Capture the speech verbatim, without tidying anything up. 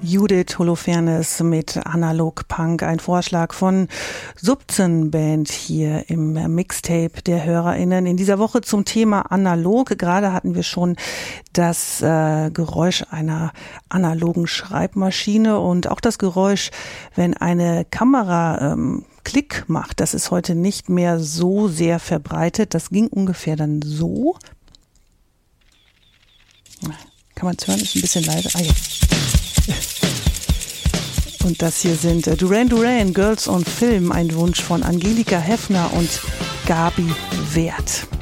Judith Holofernes mit Analog Punk, ein Vorschlag von Subzen Band hier im Mixtape der HörerInnen. In dieser Woche zum Thema Analog. Gerade hatten wir schon das äh, Geräusch einer analogen Schreibmaschine und auch das Geräusch, wenn eine Kamera ähm, Klick macht. Das ist heute nicht mehr so sehr verbreitet. Das ging ungefähr dann so. Kann man es hören? Ist ein bisschen leise. Ah, jetzt. Und das hier sind Duran Duran, Girls on Film, ein Wunsch von Angelika Heffner und Gabi Wert.